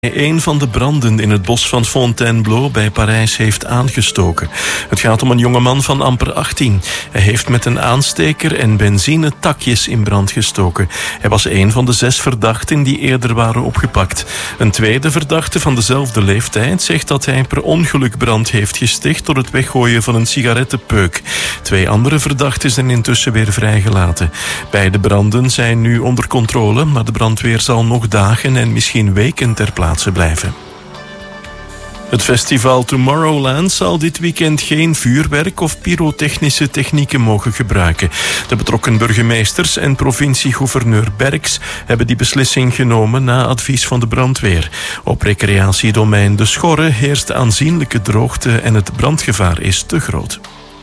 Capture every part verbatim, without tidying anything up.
Een van de branden in het bos van Fontainebleau bij Parijs heeft aangestoken. Het gaat om een jongeman van amper achttien. Hij heeft met een aansteker en benzine takjes in brand gestoken. Hij was een van de zes verdachten die eerder waren opgepakt. Een tweede verdachte van dezelfde leeftijd zegt dat hij per ongeluk brand heeft gesticht door het weggooien van een sigarettenpeuk. Twee andere verdachten zijn intussen weer vrijgelaten. Beide branden zijn nu onder controle, maar de brandweer zal nog dagen en misschien weken ter plaatse blijven. Het festival Tomorrowland zal dit weekend geen vuurwerk of pyrotechnische technieken mogen gebruiken. De betrokken burgemeesters en provincie-gouverneur Berks hebben die beslissing genomen na advies van de brandweer. Op recreatiedomein De Schorre heerst aanzienlijke droogte en het brandgevaar is te groot.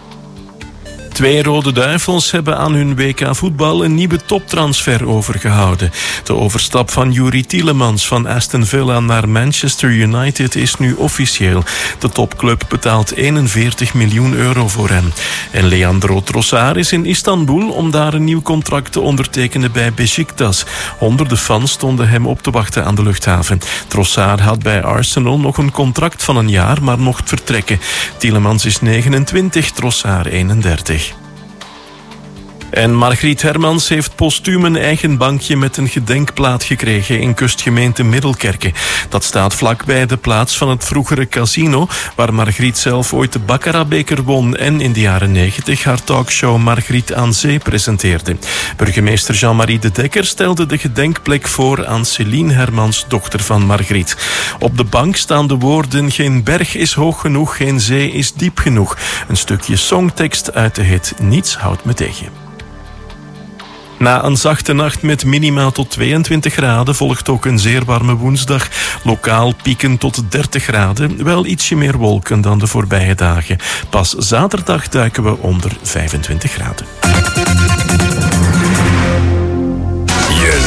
Twee Rode Duivels hebben aan hun W K voetbal een nieuwe toptransfer overgehouden. De overstap van Youri Tielemans van Aston Villa naar Manchester United is nu officieel. De topclub betaalt eenenveertig miljoen euro voor hem. En Leandro Trossard is in Istanbul om daar een nieuw contract te ondertekenen bij Beşiktaş. Honderden fans stonden hem op te wachten aan de luchthaven. Trossard had bij Arsenal nog een contract van een jaar, maar mocht vertrekken. Tielemans is negenentwintig, Trossard eenendertig. En Margriet Hermans heeft postuum een eigen bankje met een gedenkplaat gekregen in kustgemeente Middelkerke. Dat staat vlakbij de plaats van het vroegere casino, waar Margriet zelf ooit de Baccarat-beker won en in de jaren negentig haar talkshow Margriet aan Zee presenteerde. Burgemeester Jean-Marie de Dekker stelde de gedenkplek voor aan Céline Hermans, dochter van Margriet. Op de bank staan de woorden: geen berg is hoog genoeg, geen zee is diep genoeg. Een stukje songtekst uit de hit Niets houdt me tegen. Na een zachte nacht met minima tot tweeëntwintig graden volgt ook een zeer warme woensdag. Lokaal pieken tot dertig graden, wel ietsje meer wolken dan de voorbije dagen. Pas zaterdag duiken we onder vijfentwintig graden.